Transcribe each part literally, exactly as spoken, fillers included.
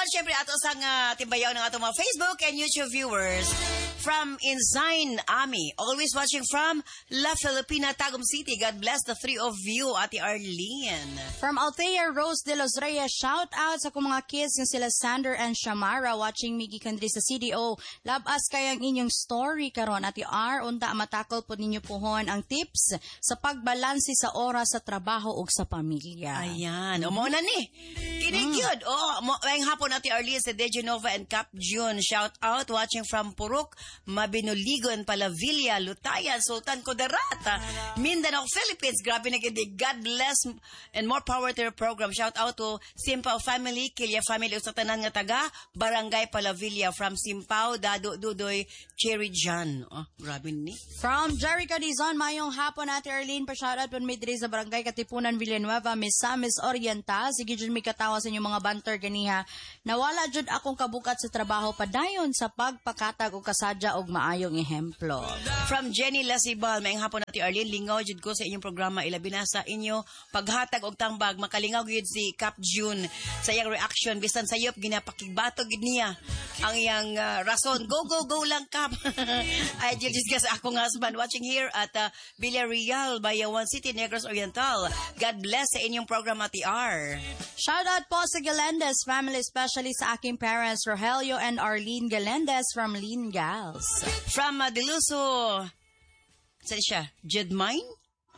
syempre ato sang uh, timbayaw ng ato mga Facebook and YouTube viewers. From Insign Ami, always watching from La Filipina, Tagum City. God bless the three of you, Ate Arlene. From Althea Rose de los Reyes, shout out sa kong mga kids ng sila Sander and Shamara watching Miggy Kandri sa C D O. Love us kayang inyong story karon. Ate R, unta matakol po ninyo pohon ang tips sa pagbalansi sa oras sa trabaho o sa pamilya. Ayan, o mo na ni. Kinigyod. Mm. Oh, mo, ngayong hapon Ate Arlene sa Dejanova and Cap June. Shout out watching from Purok, Mabinuligon, Palavilla, Lutayan, Sultan Kudarata, Mindanao, Philippines. Grabe na gindi. God bless and more power to your program. Shout out to Simpao family, Kilya family, sa tanan nga taga, Barangay Palavilla. From Simpao, Dado, Dudoy, Cherry John. Oh, grabe ni. From Jericho Dizon, mayong hapon Ate Arlene, pa shout out po midri sa Barangay Katipunan, Villanueva, Miss Samis Oriental. Sige dyan may katawa sa inyong mga banter ganiha. Nawala dyan akong kabukat sa trabaho padayon sa pagpakatag o kasadya og maayong ehemplo. From Jenny Lasibal, mayang hapon Ate Arlene, lingaw jud ko sa inyong programa, ilabi na sa inyo paghatag og tangbag, makalingaw gyud si Cap June sa iyang reaction bisan sayop ginapakigbato gid niya ang iyang uh, rason. Go go go lang Cap. I just discuss akong husband watching here at uh, Villarreal, Bayawan City, Negros Oriental. God bless sa inyong program Ate R. Shout out po sa Galendez family, especially sa aking parents Rogelio and Arlene Galendez from Lean Gals. From uh, Deluso, saan siya? Jedmine?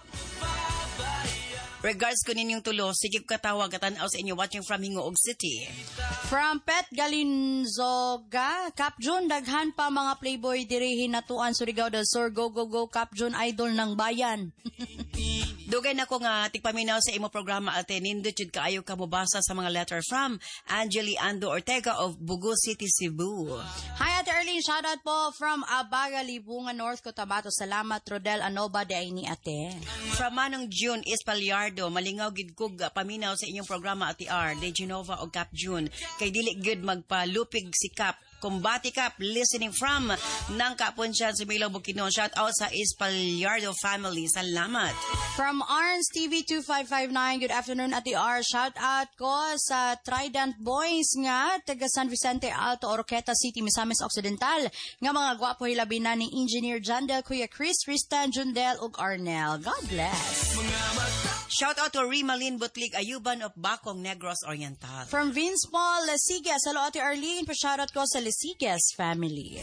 Regards ko ninyong tulo, sige ko katawag katanaw sa inyo watching from Hingoog City. From Pet Galinzoga, Cap June, daghan pa mga playboy dirihin natuan Surigao del Sur. Go, go, go, Cap June, idol ng bayan. Dugay na ko nga tikpaminaw sa imo programa ate, nindot jud kaayo ka mobasa sa mga letter from Angeli Ando Ortega of Bugo City, Cebu. Hi Ate Arlene, shout out po from Abaga, Libungan, North Cotabato. Salamat Rodel Anoba de ay ni ate. From Manong June Espalyardo, malingaw gid kog paminaw sa inyong programa Ate R, De Genova o Cap June. Kay dili gud magpalupig si Cap. Kumbati Cap, listening from nang Kapunsyan sa Milaw Bukidnon. Shout out sa Espalyardo family. Salamat. From Arns T V two five five nine, good afternoon Ate R. Shout out ko sa Trident Boys nga, taga San Vicente Alto, Oroqueta City, Misamis Occidental. Nga mga gwapo hilabi na ni Engineer Jandel, Kuya Chris, Tristan, Jundel, ug Arnel. God bless. Shout out to Rimalin Butlig Ayuban of Bacong, Negros Oriental. From Vince Paul Lasigas, hello Ate Arlene, pa shout out ko sa Lasigas family.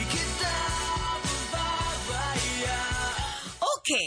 Okay.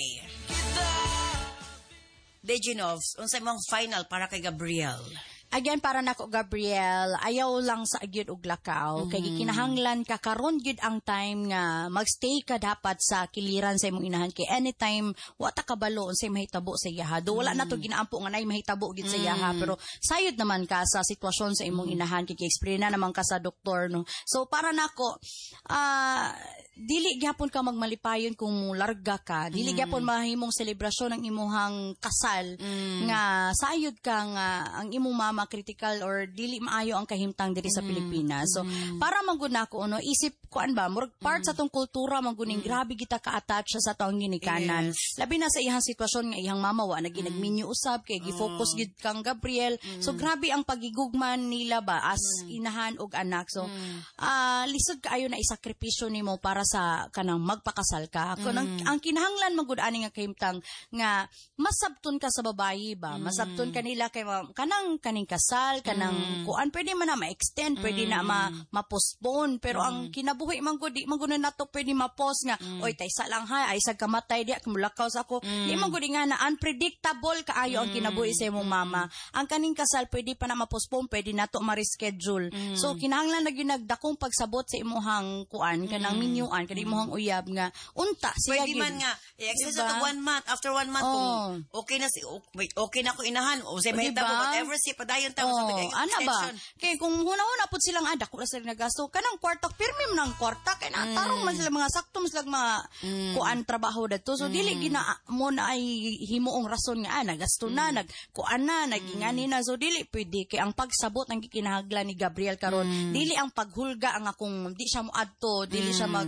Dejinovs, unsay mong final para kay Gabriel? Again, para nako Gabriel, ayaw lang sa agyud og lakaw. Mm-hmm. Kay kinahanglan ka karon gyud ang time nga magstay ka dapat sa kiliran sa imong inahan. Kay anytime wa ta kabalo unsay mahitabo sa iyaha. Do wala mm-hmm. na to ginaampo nga nay mahitabo gyud sa iyaha, mm-hmm. pero sayod naman ka sa sitwasyon sa imong mm-hmm. inahan, kay explain na naman ka sa doktor no. So para nako, ah uh, dili gyapon ka magmalipayon kung larga ka. Dili mm-hmm. gyapon mahimong selebrasyon ang imuhang kasal mm-hmm. nga sayod ka nga ang imong mama critical or dili maayo ang kahimtang diri sa mm. Pilipinas. So, mm. para mangguna ko, no, isip kuan ba, murag part mm. sa tong kultura, mangguning mm. grabe kita ka-attach sa tong ginikanan. Yes. Labi na sa iyang sitwasyon nga iyang mama, wa, naging mm. nagminyo usab, kay gifocus oh. gid kang Gabriel. Mm. So, grabe ang pagigugman nila ba, as mm. inahan og anak. So, mm. uh, lisod kaayo na isakripisyo nimo para sa kanang magpakasal ka. Mm. Kung ang, ang kinahanglan manggud-ani nga kahimtang, nga masabton ka sa babayi ba, mm. masabton kanila kay kanang kaning kasal, kanang mm. kuan, pwede man na ma-extend, pwede mm. na ma, ma-postpone, pero mm. ang kinabuhi man gud, di man gud na to pwede ma-pause nga, mm. oy, taysa lang ha, ay sa kamatay, di, kumulakaw sa ako, mm. di man gud nga na, unpredictable kaayo mm. ang kinabuhi sa imong mama. Ang kaning kasal, pwede pa na ma-postpone, pwede na to ma-reschedule. Mm. So, kinahanglan na yun nagdakong pagsabot sa imuhang kuan, kanang mm. minyuan, kanang imuhang uyab nga, unta, siya pwede man nga, i-extend diba? To one month, after one month, oh. kung okay na si, okay, okay na ko inahan, o say, may diba? Tabo, whatever si, padayon tao oh, sa mga ana ba? Kaya kung huna-huna po silang adak, wala silang nagasto, kanang kwarta, pirmi mo ng kwarta, kaya natarong mm. man sila mga sakto, mas lang mga mm. kuan trabaho dato. So, mm. dili gina mo na ay himuong rason nga, ah, nagasto na, mm. nagkuan na, nagingani na. So, dili pwede. Kaya ang pagsabot ang kikinahaglan ni Gabriel karon, mm. dili ang paghulga ang akong, di siya mo adto, dili mm. siya mag,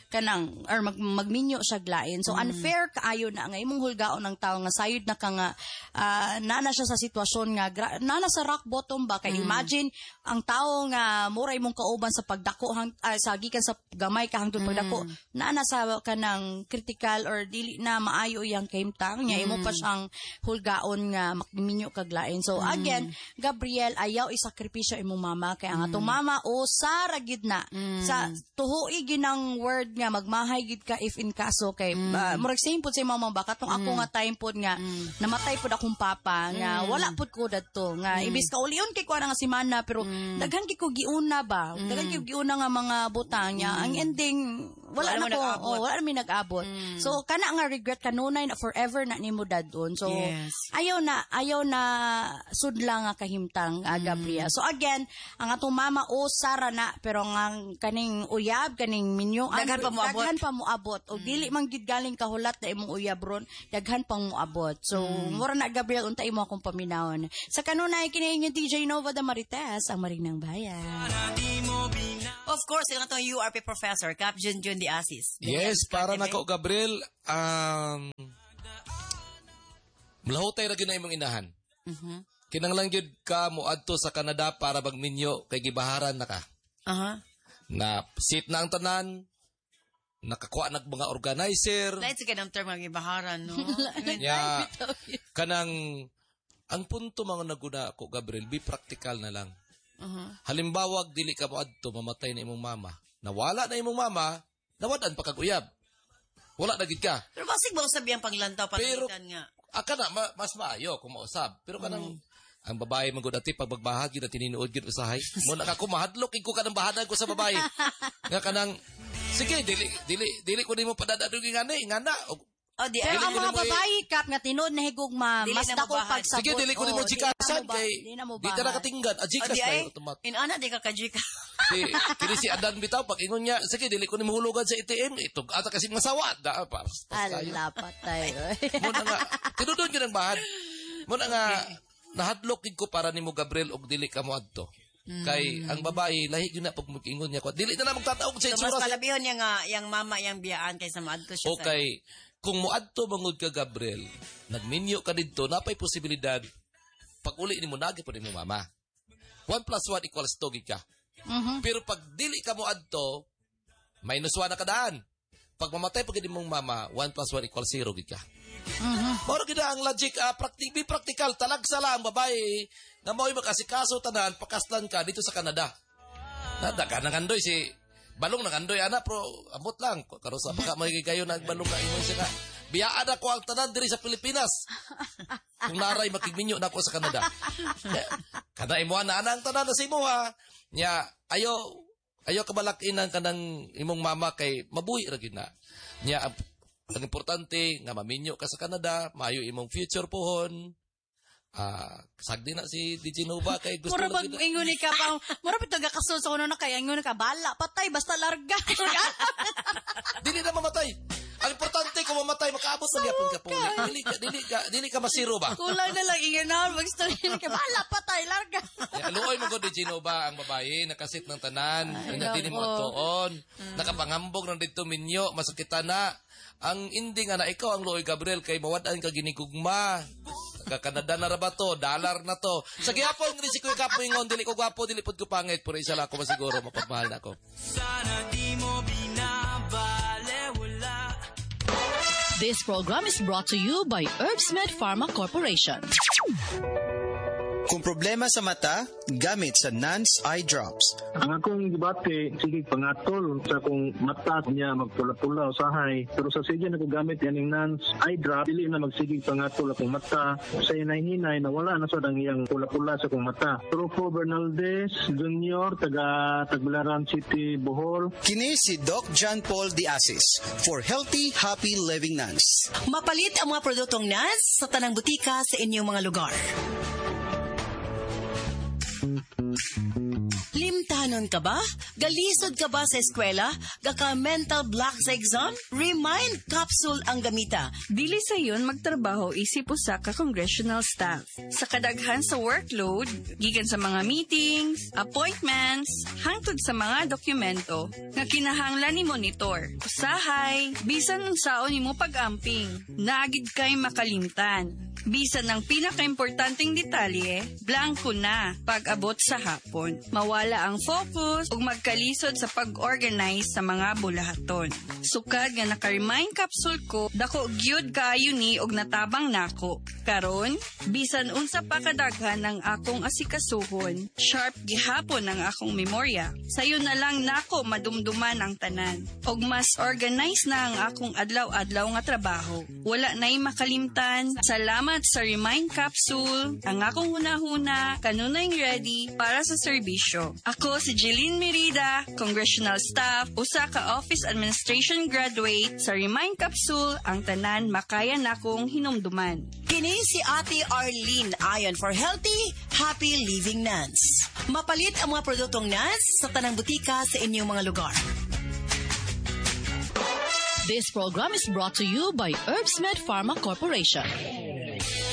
kanang or mag, magminyo siya glain. So unfair kaayo na nga imong hulgaon ng tao nga sayod na ka nga uh, nana siya sa sitwasyon nga gra- nana sa rock bottom ba kay mm. imagine ang tao nga mura imong kauban sa pagdako hang, uh, sa gikan sa gamay ka hangtod mm. pagdako nana sa kanang critical or dili na maayo iyang kahimtang nya mm. imo pa siyang hulgaon nga magminyo kag lain. So mm. again, Gabriel ayaw isakripisyo imong mama kay ang mm. atong mama o sa ragid na mm. sa tuhoy ginang word nga magmahay gid ka if in kaso kay mm. uh, murag same pud sa imong mama baka tong mm. ako nga time pud nga mm. namatay pud akong papa nga mm. wala pud ko dadto nga mm. ibis ka ulion kay kuha nga si mana pero mm. daghan kay ko giuna ba mm. daghan kay giuna nga mga butang niya mm. ang ending wala, wala na ko oh, wala mi nag-abot mm. so kana nga regret kanunay na forever na nimo dadon so yes. ayaw na ayaw na sudla nga kahimtang uh, Gabriel mm. so again ang atong mama o Sara na pero nga kaning uyab kaning minyo daghan pa mo abot daghan pa mo abot o mm. dili man gid galing kahulat na imong uyab ron daghan pang mo abot so mm. mura na Gabriel unta imo akong paminawon sa kanunay kini yung D J Nova da Marites ang Marinang Bayan. Of course, yung itong U R P professor, Cap Junjun de Asis. Yes, para na ko, Gabriel, um, malahutay na gina imong inahan. Uh-huh. Kinanglang yun ka mo adto sa Canada para magminyo kay gibaharan na ka. Uh-huh. Na sit na ang tanan, nakakuha na mga organizer. Lahat sa kanang term ng gibaharan, no? Ya, kanang, ang punto mga naguna ko, Gabriel, be practical na lang. Uh-huh. Halimbawa, dili ka mo adto, mamatay na imong mama. Nawala na imong mama, nawadan pa kag-uyab. Wala na gid ka. Pero basig ba usab yang panglantaw pagalitan nga? Aka na, ma- mas maayo kung mausab. Pero kanang, mm. ang babae magud ati pag magbahagi na tininuod gid usahay. Mo naka ko mahadlok ko kanang bahanan ko sa babae. Nga kanang, sige, dili, dili, dili ko nimo padadadog ngani, ngana. Oh, di pero ang mga babae kap nga tinud na higugma mas dako pagsabot. Sige, dili ko nimo jikasan kay di ta nakatinggan. Ajikas tayo automatic. In ana di ka kajika. Si kini si Adan bitaw pag ingon niya, sige dili ko nimo hulugan sa A T M. Ito ata kasi masawa da pa. Ala patay. Mo na nga tinudon gyud ang bahad. Mo na nga nahadlok gid ko para nimo Gabriel og dili ka mo adto. Mm. Kay ang babae lahi gyud na pag mag-ingon niya ko. Dili na na magtataog sa itsura. So mas palabihon niya nga yang mama yang biyaan kaysa maadto siya. Okay. Kung muadto mangud ka Gabriel, nagminyo ka didto, napay posibilidad pag uli nimo nagi po nimo mama. one plus one equals two gid ka. Mm-hmm. Pero pag dili ka muadto, minus one na kadaan. Pag mamatay pag mong mama, one plus one equals zero gid ka. Mm-hmm. Moro gid ang logic, uh, practic, be practical, talagsala ang babae na mo'y makasikaso tanan, pakaslan ka dito sa Canada. Nadaga nangandoy si balong nangandoy ana pro amot lang karon sa baka may kayo nagbalong ka ingon siya ka biyaan ako ang tanan diri sa Pilipinas kung naray makigminyo na ako sa Canada kada imo na ana ang tanan sa imo ha nya ayo ayo kabalakinan kanang imong mama kay mabuhi ra gid na nya ang, ang importante nga maminyo ka sa Canada maayo imong future pohon. Ah, sagdi na si D J Nova kay gusto mura bag ingon ka pa mura pito ga kasul sa kuno na kay ingon ka bala patay basta larga. Dili na mamatay. Ang importante kung mamatay makaabot man gyapon ka po. Dili ka dili ka dili ka masiro ba? Kulang na lang ingon mag story ka bala patay larga. Ya luoy mo gud D J Nova ang babae nakasit ng tanan, nya dili mo tuon. Nakapangambog nang didto minyo, masakita na. Ang ending na ikaw ang luoy Gabriel kay mawad-an ka ginigugma. Kakanada na ra ba to? Dollar na to. Sa gihapon ni si Kuya Kapo ingon dili ko gwapo dili pud ko pangit pero isa lang ako masiguro mapagmahal na ako. Sana di mo binabalewala. This program is brought to you by Herbsmed Pharma Corporation. Kung problema sa mata, gamit sa Nance Eye Drops. Ang akong gibate, sige pangatol sa kung mata niya magpula-pula usahay. Pero sa sige na ko gamit yaning Nance Eye Drop, dili na magsigig pangatol akong mata. Sa hinay-hinay na wala na sa dang iyang pula-pula sa akong mata. Rufo Bernaldez Junior, taga Tagbilaran City, Bohol. Kini si Doc John Paul De Asis for Healthy, Happy Living Nance. Mapalit ang mga produktong Nance sa tanang butika sa inyong mga lugar. Limtanon ka ba? Galisod ka ba sa eskwela? Gaka mental block sa exam? Remind capsule ang gamita. Dili sa yun magtrabaho isip usa ka congressional staff. Sa kadaghan sa workload, gikan sa mga meetings, appointments, hangtod sa mga dokumento nga kinahanglan ni monitor. Usahay, bisan unsaon nimo pag-amping, naagid kay makalimtan. Bisan ng pinaka-importanting detalye, blanco na pag-abot sa hapon. Mawala ang focus ug magkalisod sa pag-organize sa mga bulahaton. Sukad nga naka-remind capsule ko, dako gyud kaayo ni og natabang nako. Karon, bisan unsa pa kadaghan ang akong asikasuhon, sharp gihapon ang akong memorya. Sayo na lang nako madumduman ang tanan. Og mas organize na ang akong adlaw-adlaw nga trabaho. Wala na'y makalimtan. Salamat sa Remind Capsule, ang akong hunahuna, kanunay ready para sa serbisyo. Ako si Jeline Merida, Congressional Staff, usa ka Office Administration Graduate sa Remind Capsule, ang tanan makaya nakong hinumduman. Kini si Ate Arlene ayon for healthy, happy living nuns. Mapalit ang mga produktong nuns sa tanang butika sa inyong mga lugar. This program is brought to you by Herbsmed Pharma Corporation.